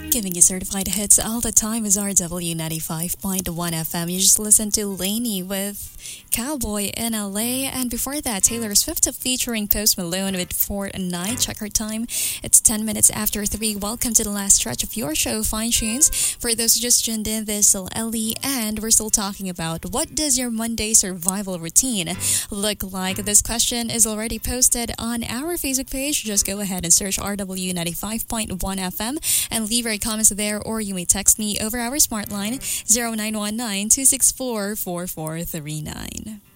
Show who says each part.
Speaker 1: Giving you certified hits all the time is RW 95.1 FM. You just listened to Lainey with Cowboy in LA. And before that, Taylor Swift featuring Post Malone with Fortnite. Check our time. It's 10 minutes after 3. Welcome to the last stretch of your show, Fine Tunes. For those who just tuned in, this is still Ellie, and we're still talking about what does your Monday survival routine look like? This question is already posted on our Facebook page. Just go ahead and search RW 95.1 FM and leave your comments there, or you may text me over our smart line 0919 264 4439.